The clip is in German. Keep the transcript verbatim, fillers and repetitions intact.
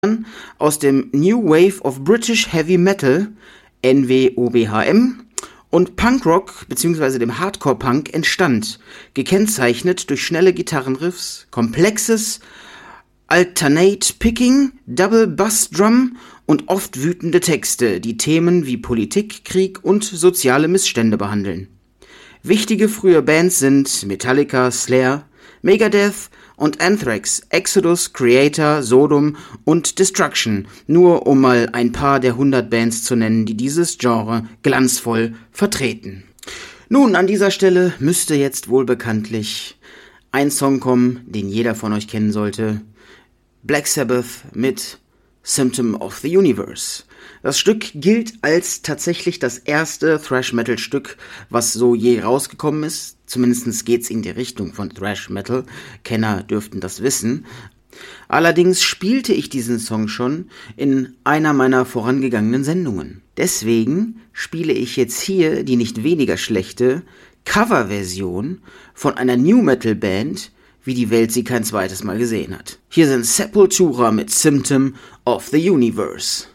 aus dem New Wave of British Heavy Metal, N W O B H M, und Punkrock bzw. dem Hardcore-Punk entstand, gekennzeichnet durch schnelle Gitarrenriffs, komplexes Alternate Picking, Double Bass Drum und oft wütende Texte, die Themen wie Politik, Krieg und soziale Missstände behandeln. Wichtige frühe Bands sind Metallica, Slayer, Megadeth und Anthrax, Exodus, Creator, Sodom und Destruction, nur um mal ein paar der hundert Bands zu nennen, die dieses Genre glanzvoll vertreten. Nun, an dieser Stelle müsste jetzt wohl bekanntlich ein Song kommen, den jeder von euch kennen sollte. Black Sabbath mit Symptom of the Universe. Das Stück gilt als tatsächlich das erste Thrash-Metal-Stück, was so je rausgekommen ist. Zumindest geht's in die Richtung von Thrash-Metal. Kenner dürften das wissen. Allerdings spielte ich diesen Song schon in einer meiner vorangegangenen Sendungen. Deswegen spiele ich jetzt hier die nicht weniger schlechte Coverversion von einer New-Metal-Band, wie die Welt sie kein zweites Mal gesehen hat. Hier sind Sepultura mit Symptom of the Universe.